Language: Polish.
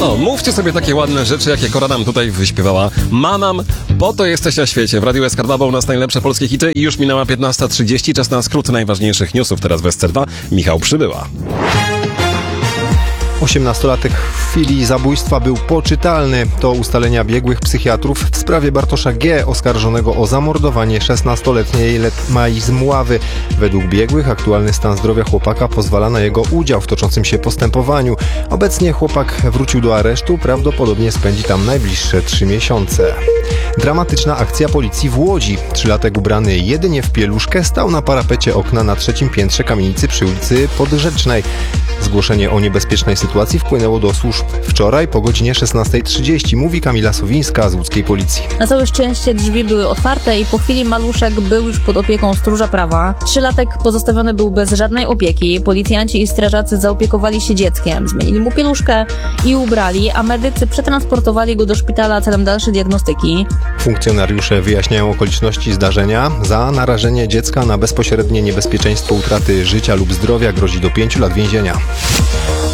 No, mówcie sobie takie ładne rzeczy, jakie Kora nam tutaj wyśpiewała. Mamam, po to jesteś na świecie. W Radiu Eskarnaba u nas najlepsze polskie hity i już minęła 15:30. Czas na skrót najważniejszych newsów. Teraz w SC2 Michał Przybyła. 18-latek w chwili zabójstwa był poczytalny. To ustalenia biegłych psychiatrów w sprawie Bartosza G., oskarżonego o zamordowanie 16-letniej Mai z Mławy. Według biegłych aktualny stan zdrowia chłopaka pozwala na jego udział w toczącym się postępowaniu. Obecnie chłopak wrócił do aresztu, prawdopodobnie spędzi tam najbliższe 3 miesiące. Dramatyczna akcja policji w Łodzi. 3-latek ubrany jedynie w pieluszkę stał na parapecie okna na 3. piętrze kamienicy przy ulicy Podrzecznej. Zgłoszenie o niebezpiecznej sytuacji wpłynęło do służb wczoraj po godzinie 16:30, mówi Kamila Sowińska z łódzkiej policji. Na całe szczęście drzwi były otwarte i po chwili maluszek był już pod opieką stróża prawa. 3-latek pozostawiony był bez żadnej opieki. Policjanci i strażacy zaopiekowali się dzieckiem, zmienili mu pieluszkę i ubrali, a medycy przetransportowali go do szpitala celem dalszej diagnostyki. Funkcjonariusze wyjaśniają okoliczności zdarzenia. Za narażenie dziecka na bezpośrednie niebezpieczeństwo utraty życia lub zdrowia grozi do 5 lat więzienia.